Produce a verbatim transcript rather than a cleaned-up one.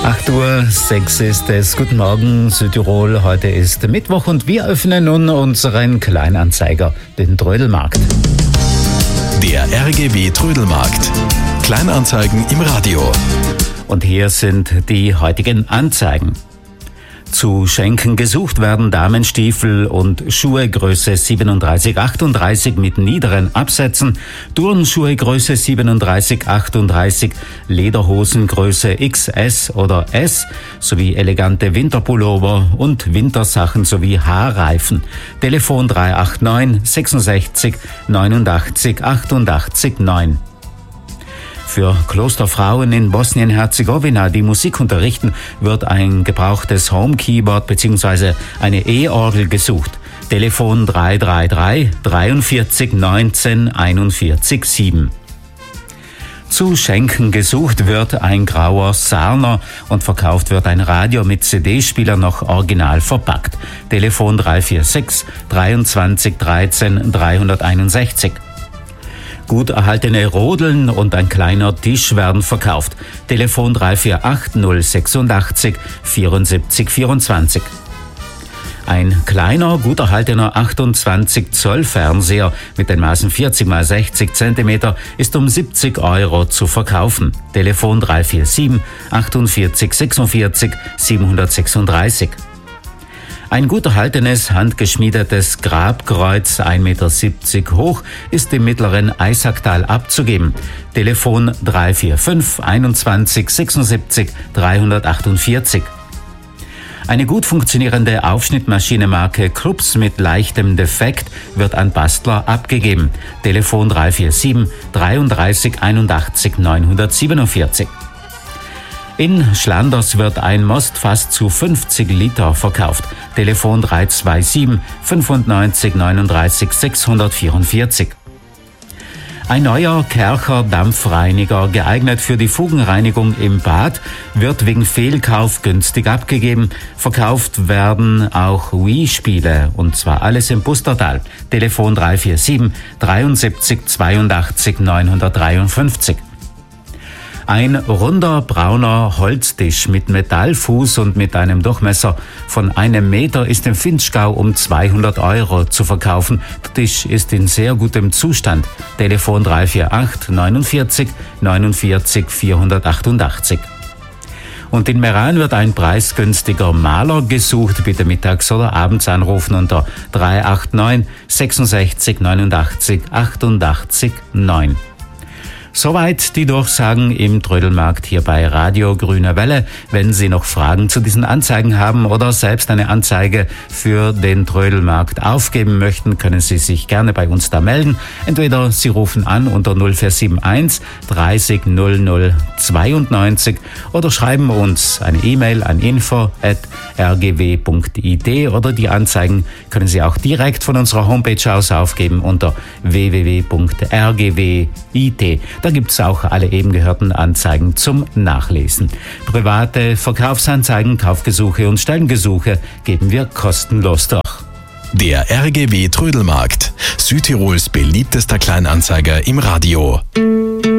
acht Uhr sechs ist es. Guten Morgen, Südtirol. Heute ist Mittwoch und wir öffnen nun unseren Kleinanzeiger, den Trödelmarkt. Der R G W Trödelmarkt. Kleinanzeigen im Radio. Und hier sind die heutigen Anzeigen. Zu schenken gesucht werden Damenstiefel und Schuhe Größe siebenunddreißig achtunddreißig mit niederen Absätzen, Turnschuhe Größe siebenunddreißig achtunddreißig, Lederhosen Größe X S oder S sowie elegante Winterpullover und Wintersachen sowie Haarreifen. Telefon drei acht neun sechsundsechzig neunundachtzig achtundachtzig neun. Für Klosterfrauen in Bosnien-Herzegowina, die Musik unterrichten, wird ein gebrauchtes Home-Keyboard bzw. eine E-Orgel gesucht. Telefon drei drei drei dreiundvierzig neunzehn einundvierzig sieben. Zu schenken gesucht wird ein grauer Sarner und verkauft wird ein Radio mit C D-Spieler noch original verpackt. Telefon drei vier sechs dreiundzwanzig dreizehn dreihunderteinundsechzig. Gut erhaltene Rodeln und ein kleiner Tisch werden verkauft. Telefon drei vier acht null sechsundachtzig vierundsiebzig vierundzwanzig. Ein kleiner, gut erhaltener achtundzwanzig Zoll Fernseher mit den Maßen vierzig mal sechzig Zentimeter ist um siebzig Euro zu verkaufen. Telefon drei vier sieben achtundvierzig sechsundvierzig siebenhundertsechsunddreißig. Ein gut erhaltenes, handgeschmiedetes Grabkreuz, ein Meter siebzig hoch, ist im mittleren Eisacktal abzugeben. Telefon drei vier fünf einundzwanzig sechsundsiebzig dreihundertachtundvierzig. Eine gut funktionierende Aufschnittmaschine Marke Krups mit leichtem Defekt wird an Bastler abgegeben. Telefon drei vier sieben dreiunddreißig einundachtzig neunhundertsiebenundvierzig. In Schlanders wird ein Mostfass zu fünfzig Liter verkauft. Telefon drei zwei sieben fünfundneunzig neununddreißig sechshundertvierundvierzig. Ein neuer Kercher Dampfreiniger, geeignet für die Fugenreinigung im Bad, wird wegen Fehlkauf günstig abgegeben. Verkauft werden auch Wii-Spiele, und zwar alles im Pustertal. Telefon drei vier sieben dreiundsiebzig zweiundachtzig neunhundertdreiundfünfzig. Ein runder brauner Holztisch mit Metallfuß und mit einem Durchmesser von einem Meter ist im Vinschgau um zweihundert Euro zu verkaufen. Der Tisch ist in sehr gutem Zustand. Telefon drei vier acht neunundvierzig neunundvierzig vierhundertachtundachtzig. Und in Meran wird ein preisgünstiger Maler gesucht. Bitte mittags oder abends anrufen unter drei acht neun sechsundsechzig neunundachtzig achtundachtzig neun. Soweit die Durchsagen im Trödelmarkt hier bei Radio Grüne Welle. Wenn Sie noch Fragen zu diesen Anzeigen haben oder selbst eine Anzeige für den Trödelmarkt aufgeben möchten, können Sie sich gerne bei uns da melden. Entweder Sie rufen an unter null vier sieben eins dreißig null null zweiundneunzig oder schreiben uns eine E-Mail an info at r g w punkt i d oder die Anzeigen können Sie auch direkt von unserer Homepage aus aufgeben unter w w w punkt r g w punkt i d. Da gibt es auch alle eben gehörten Anzeigen zum Nachlesen. Private Verkaufsanzeigen, Kaufgesuche und Stellengesuche geben wir kostenlos durch. Der R G W Trödelmarkt, Südtirols beliebtester Kleinanzeiger im Radio.